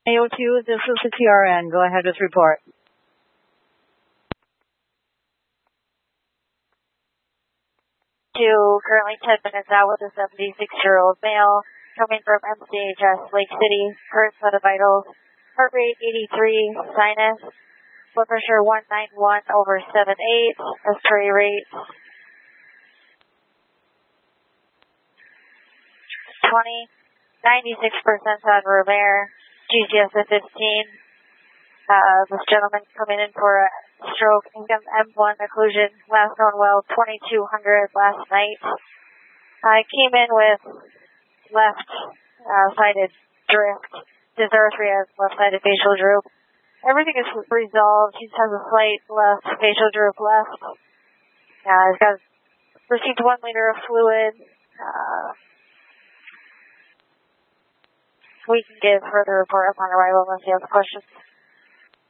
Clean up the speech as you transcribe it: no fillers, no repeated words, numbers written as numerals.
AO2, this is the TRN. Go ahead with report. Currently 10 minutes out with a 76-year-old male coming from MCHS Lake City. Current set of vitals: heart rate 83, sinus, blood pressure 191 over 78, respiratory rate 20, 96% on room air, GCS at 15. This gentleman coming in for a stroke, income M1 occlusion, last known well 2200 last night. Came in with left-sided drift, dysarthria, left-sided facial droop. Everything is resolved. He has a slight left facial droop left. He's got received 1 liter of fluid. We can give further report upon arrival unless you have questions.